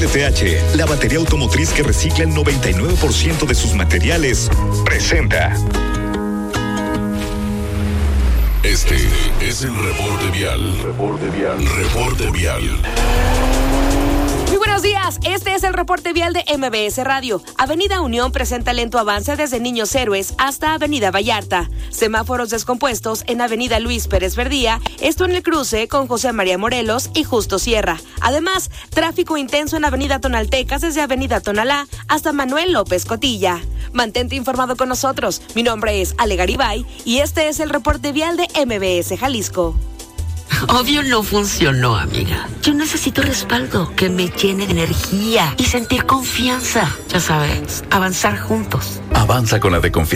LTH, la batería automotriz que recicla el 99% de sus materiales, presenta. Este es el reporte vial. Reporte vial. Muy buenos días, este es el reporte vial de MBS Radio. Avenida Unión presenta lento avance desde Niños Héroes hasta Avenida Vallarta. Semáforos descompuestos en Avenida Luis Pérez Verdía, esto en el cruce con José María Morelos y Justo Sierra. Además, tráfico intenso en Avenida Tonaltecas desde Avenida Tonalá hasta Manuel López Cotilla. Mantente informado con nosotros. Mi nombre es Ale Garibay y este es el reporte vial de MBS Jalisco. Obvio no funcionó, amiga. Yo necesito respaldo que me llene de energía y sentir confianza. Ya sabes, avanzar juntos. Avanza con la de confianza.